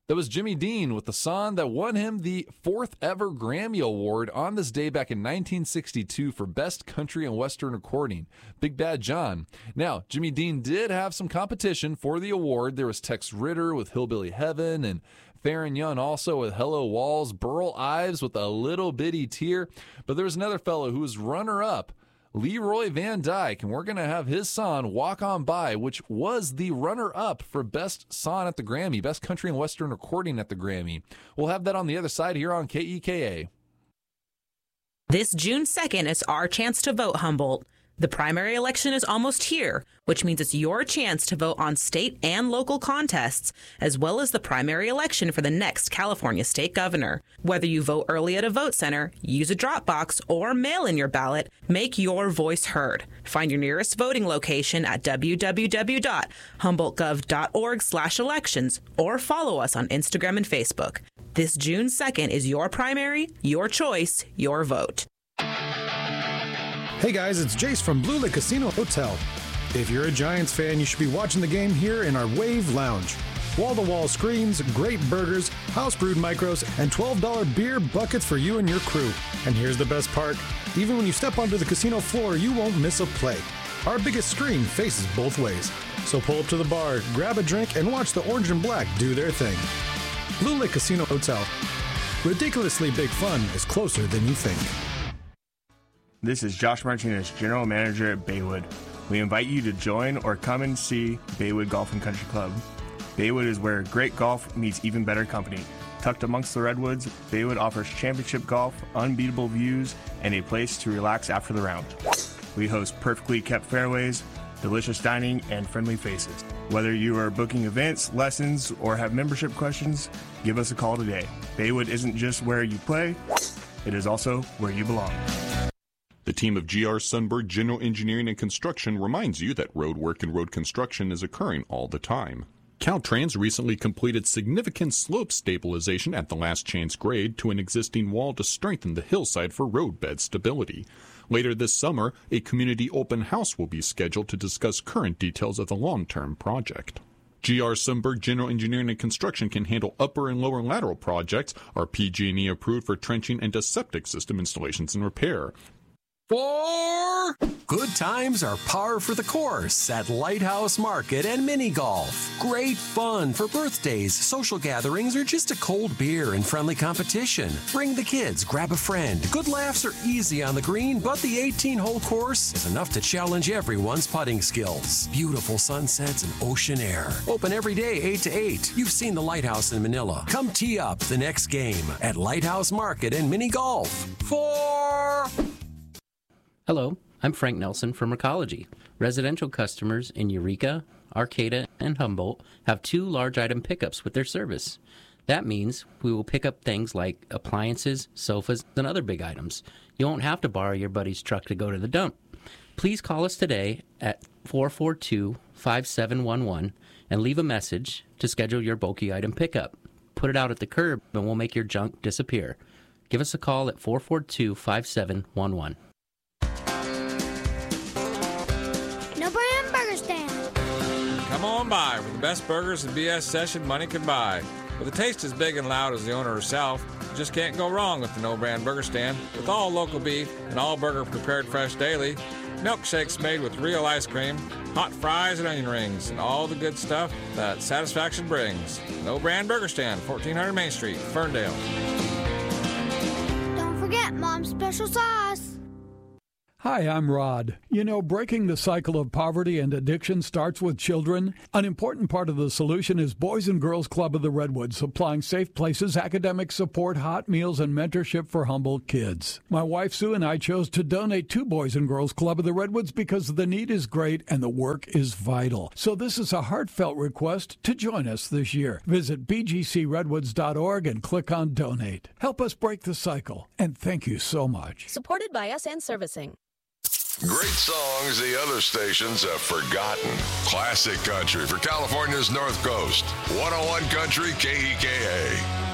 That was Jimmy Dean with the song that won him the 4th ever Grammy Award on this day back in 1962 for Best Country and Western Recording, Big Bad John. Now, Jimmy Dean did have some competition for the award. There was Tex Ritter with Hillbilly Heaven, and Farron Young also with Hello Walls, Burl Ives with A Little Bitty Tear. But there was another fellow who was runner-up, Leroy Van Dyke, and we're going to have his song, Walk On By, which was the runner-up for Best Song at the Grammy, Best Country and Western Recording at the Grammy. We'll have that on the other side here on KEKA. This June 2nd is our chance to vote, Humboldt. The primary election is almost here, which means it's your chance to vote on state and local contests, as well as the primary election for the next California state governor. Whether you vote early at a vote center, use a drop box, or mail in your ballot, make your voice heard. Find your nearest voting location at www.humboldtgov.org/elections or follow us on Instagram and Facebook. This June 2nd is your primary, your choice, your vote. Hey guys, it's Jace from Blue Lake Casino Hotel. If you're a Giants fan, you should be watching the game here in our Wave Lounge. Wall-to-wall screens, great burgers, house-brewed micros, and $12 beer buckets for you and your crew. And here's the best part. Even when you step onto the casino floor, you won't miss a play. Our biggest screen faces both ways. So pull up to the bar, grab a drink, and watch the orange and black do their thing. Blue Lake Casino Hotel. Ridiculously big fun is closer than you think. This is Josh Martinez, General Manager at Baywood. We invite you to join or come and see Baywood Golf and Country Club. Baywood is where great golf meets even better company. Tucked amongst the redwoods, Baywood offers championship golf, unbeatable views, and a place to relax after the round. We host perfectly kept fairways, delicious dining, and friendly faces. Whether you are booking events, lessons, or have membership questions, give us a call today. Baywood isn't just where you play, it is also where you belong. The team of GR Sundberg General Engineering and Construction reminds you that road work and road construction is occurring all the time. Caltrans recently completed significant slope stabilization at the last chance grade to an existing wall to strengthen the hillside for roadbed stability. Later this summer, a community open house will be scheduled to discuss current details of the long-term project. GR Sundberg General Engineering and Construction can handle upper and lower lateral projects, are PG&E approved for trenching and septic system installations and repair. Good times are par for the course at Lighthouse Market and Mini Golf. Great fun for birthdays, social gatherings, or just a cold beer and friendly competition. Bring the kids, grab a friend. Good laughs are easy on the green, but the 18-hole course is enough to challenge everyone's putting skills. Beautiful sunsets and ocean air. Open every day 8 to 8. You've seen the Lighthouse in Manila. Come tee up the next game at Lighthouse Market and Mini Golf. Hello, I'm Frank Nelson from Recology. Residential customers in Eureka, Arcata, and Humboldt have 2 large item pickups with their service. That means we will pick up things like appliances, sofas, and other big items. You won't have to borrow your buddy's truck to go to the dump. Please call us today at 442-5711 and leave a message to schedule your bulky item pickup. Put it out at the curb and we'll make your junk disappear. Give us a call at 442-5711. Come on by for the best burgers and BS session money can buy. With a taste as big and loud as the owner herself, you just can't go wrong with the No Brand Burger Stand. With all local beef and all burger prepared fresh daily, milkshakes made with real ice cream, hot fries and onion rings, and all the good stuff that satisfaction brings. No Brand Burger Stand, 1400 Main Street, Ferndale. Don't forget Mom's special sauce. Hi, I'm Rod. You know, breaking the cycle of poverty and addiction starts with children. An important part of the solution is Boys and Girls Club of the Redwoods, supplying safe places, academic support, hot meals, and mentorship for Humboldt kids. My wife Sue and I chose to donate to Boys and Girls Club of the Redwoods because the need is great and the work is vital. So this is a heartfelt request to join us this year. Visit bgcredwoods.org and click on Donate. Help us break the cycle, and thank you so much. Supported by SN Servicing. Great songs the other stations have forgotten. Classic country for California's North Coast. 101 Country KEKA.